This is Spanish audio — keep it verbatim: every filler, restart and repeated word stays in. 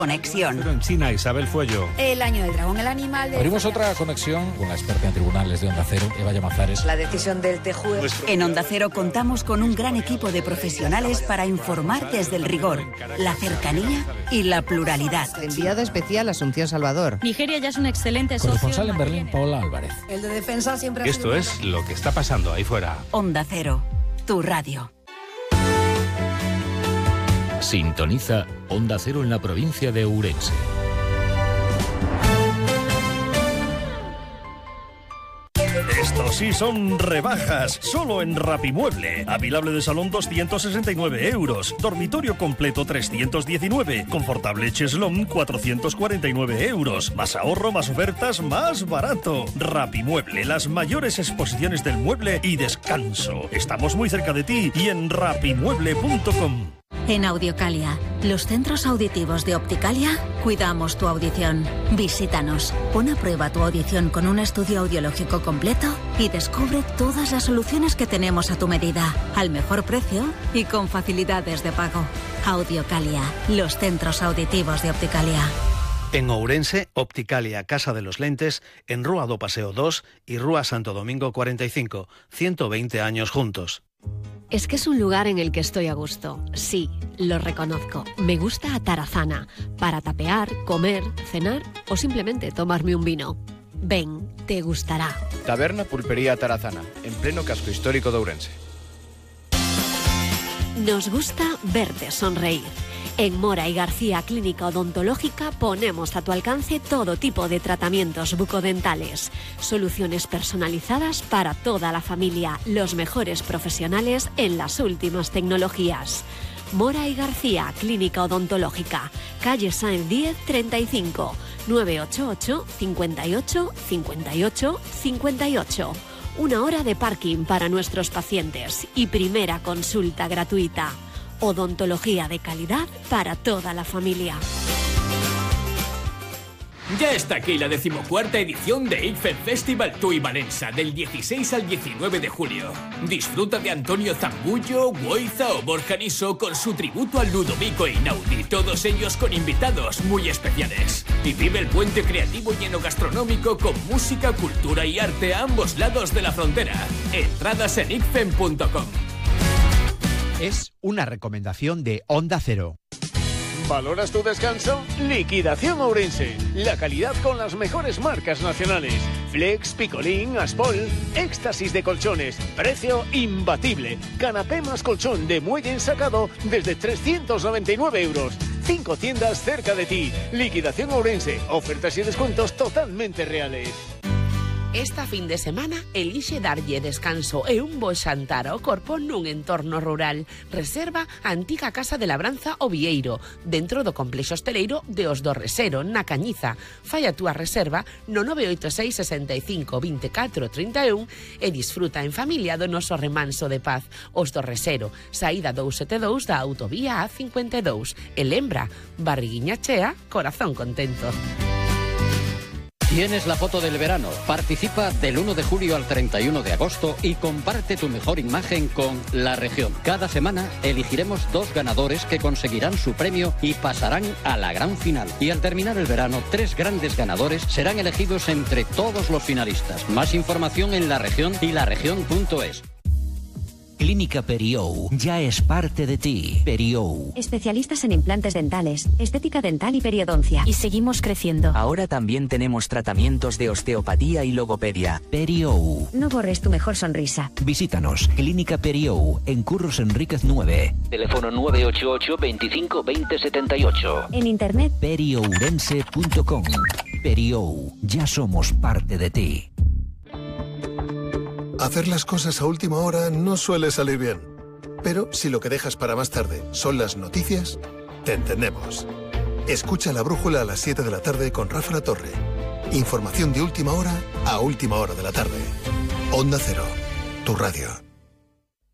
Conexión. Pero en China, Isabel Fuello. El año del dragón, el animal... De... Abrimos otra conexión con la experta en tribunales de Onda Cero, Eva Llamazares. La decisión del T J U E. En Onda Cero contamos con un gran equipo de profesionales para informar desde el rigor, la cercanía y la pluralidad. Enviada especial Asunción Salvador. Nigeria ya es un excelente socio. Corresponsal en Berlín, Paola Álvarez. El de defensa siempre ha Esto sido... es lo que está pasando ahí fuera. Onda Cero, tu radio. Sintoniza Onda Cero en la provincia de Ourense. Estos sí son rebajas, solo en Rapimueble. Avilable de salón doscientos sesenta y nueve euros, dormitorio completo trescientos diecinueve, confortable cheslón cuatrocientos cuarenta y nueve euros. Más ahorro, más ofertas, más barato. Rapimueble, las mayores exposiciones del mueble y descanso. Estamos muy cerca de ti y en rapimueble punto com. En Audiocalia, los centros auditivos de Opticalia, cuidamos tu audición. Visítanos, pon a prueba tu audición con un estudio audiológico completo y descubre todas las soluciones que tenemos a tu medida, al mejor precio y con facilidades de pago. Audiocalia, los centros auditivos de Opticalia. En Ourense, Opticalia Casa de los Lentes, en Rúa do Paseo dos y Rúa Santo Domingo cuarenta y cinco, ciento veinte años juntos. Es que es un lugar en el que estoy a gusto. Sí, lo reconozco. Me gusta Atarazana, para tapear, comer, cenar o simplemente tomarme un vino. Ven, te gustará. Taberna Pulpería Atarazana, en pleno casco histórico de Ourense. Nos gusta verte sonreír. En Mora y García Clínica Odontológica ponemos a tu alcance todo tipo de tratamientos bucodentales, soluciones personalizadas para toda la familia, los mejores profesionales en las últimas tecnologías. Mora y García Clínica Odontológica, calle Sáenz diez treinta y cinco, nueve ocho ocho, cincuenta y ocho, cincuenta y ocho, cincuenta y ocho. Una hora de parking para nuestros pacientes y primera consulta gratuita. Odontología de calidad para toda la familia. Ya está aquí la decimocuarta edición de ICFES Festival Tui Valença, del dieciséis al diecinueve de julio. Disfruta de Antonio Zambullo, Guoiza o Borja Niso con su tributo al Ludovico Einaudi, todos ellos con invitados muy especiales. Y vive el puente creativo y enogastronómico con música, cultura y arte a ambos lados de la frontera. Entradas en icfen punto com. Es una recomendación de Onda Cero. ¿Valoras tu descanso? Liquidación Ourense. La calidad con las mejores marcas nacionales. Flex, Picolín, Aspol. Éxtasis de colchones. Precio imbatible. Canapé más colchón de muelle ensacado desde trescientos noventa y nueve euros. Cinco tiendas cerca de ti. Liquidación Ourense. Ofertas y descuentos totalmente reales. Esta fin de semana elixe darlle descanso e un bo xantar ao corpo nun entorno rural. Reserva a antiga Casa de Labranza o Vieiro, dentro do complexo hosteleiro de Os do Resero, na Cañiza. Fai a túa reserva no nove oito seis, sesenta e cinco, veinticuatro, treinta e un e disfruta en familia do noso remanso de paz. Os do Resero, saída doscientos setenta e dous da autovía A cincuenta e dous. E lembra, barriguiña chea, corazón contento. Tienes la foto del verano. Participa del uno de julio al treinta y uno de agosto y comparte tu mejor imagen con La Región. Cada semana elegiremos dos ganadores que conseguirán su premio y pasarán a la gran final. Y al terminar el verano, tres grandes ganadores serán elegidos entre todos los finalistas. Más información en La Región y laregion punto es. Clínica Periou ya es parte de ti. Periou. Especialistas en implantes dentales, estética dental y periodoncia. Y seguimos creciendo. Ahora también tenemos tratamientos de osteopatía y logopedia. Periou. No borres tu mejor sonrisa. Visítanos. Clínica Periou, en Curros Enríquez nueve. Teléfono nueve ocho ocho, veinticinco, veinte, setenta y ocho. En internet. periourense punto com. Periou. Ya somos parte de ti. Hacer las cosas a última hora no suele salir bien. Pero si lo que dejas para más tarde son las noticias, te entendemos. Escucha La Brújula a las siete de la tarde con Rafa La Torre. Información de última hora a última hora de la tarde. Onda Cero, tu radio.